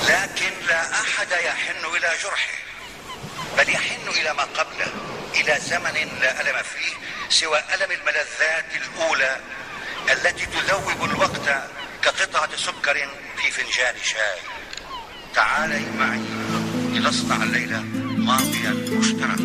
لكن لا أحد يحن إلى جرحه، بل يحن إلى ما قبله، إلى زمن لا ألم فيه سوى ألم الملذات الأولى التي تذوب الوقت كقطعة سكر في فنجان شاي. تعالي معي لنصنع الليلة ماضيا مشتركا.